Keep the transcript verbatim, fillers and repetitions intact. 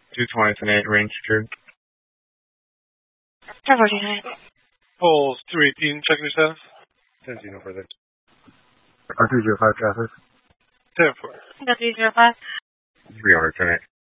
two twenty to eight, range secured. ten forty-nine. Pulse two eighteen, checking your status. ten two, no further. R three zero five traffic. ten four. three zero five. three hundred, ten eight.